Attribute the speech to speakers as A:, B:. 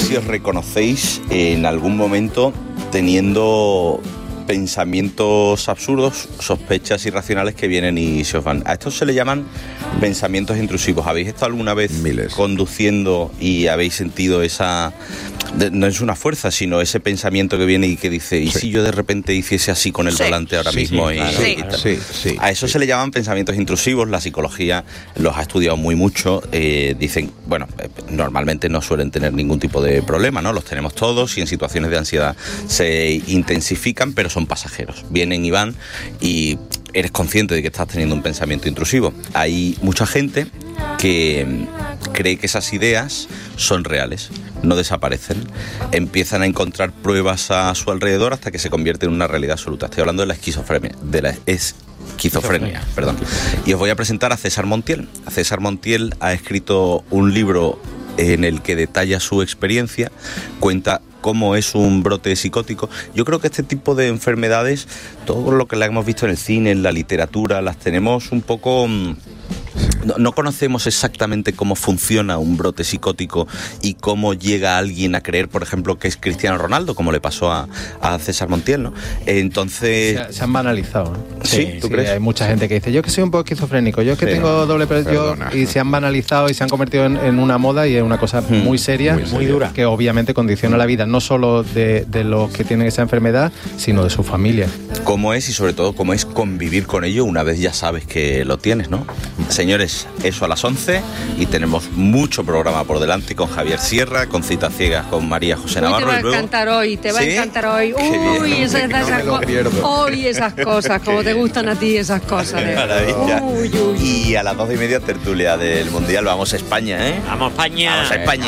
A: si os reconocéis en algún momento teniendo pensamientos absurdos, sospechas irracionales que vienen y se os van. A estos se le llaman pensamientos intrusivos. ¿Habéis estado alguna vez conduciendo y habéis sentido esa... no es una fuerza, sino ese pensamiento que viene y que dice, ¿y si yo de repente hiciese así con el volante ahora mismo? A eso se le llaman pensamientos intrusivos. La psicología los ha estudiado mucho. Dicen, bueno, normalmente no suelen tener ningún tipo de problema, ¿no? Los tenemos todos y en situaciones de ansiedad se intensifican, pero son pasajeros. Vienen y van y eres consciente de que estás teniendo un pensamiento intrusivo. Hay mucha gente que cree que esas ideas son reales, no desaparecen, empiezan a encontrar pruebas a su alrededor hasta que se convierte en una realidad absoluta. Estoy hablando de la esquizofrenia, perdón. Y os voy a presentar a César Montiel. César Montiel ha escrito un libro en el que detalla su experiencia, cuenta cómo es un brote psicótico. Yo creo que este tipo de enfermedades, todo lo que la hemos visto en el cine, en la literatura, las tenemos un poco... No conocemos exactamente cómo funciona un brote psicótico y cómo llega alguien a creer, por ejemplo, que es Cristiano Ronaldo, como le pasó a César Montiel, ¿no? Entonces...
B: Se han banalizado, ¿no?
A: ¿Sí? ¿Tú crees?
B: Hay mucha gente que dice, yo que soy un poco esquizofrénico, yo que tengo doble... y se han banalizado y se han convertido en una moda y en una cosa muy seria, muy dura, que obviamente condiciona la vida, no solo de los que tienen esa enfermedad, sino de su familia.
A: ¿Cómo es y sobre todo cómo es convivir con ello una vez ya sabes que lo tienes, ¿no? Señores, eso a las 11 y tenemos mucho programa por delante con Javier Sierra, con Citas Ciegas, con María José Navarro.
C: Te va a encantar hoy, te va a encantar hoy. Uy, esas cosas, como te gustan a ti esas cosas.
A: Maravilla. Y a las 12:30 tertulia del Mundial. Vamos a España, ¿eh?
D: Vamos a España.
A: Vamos a España.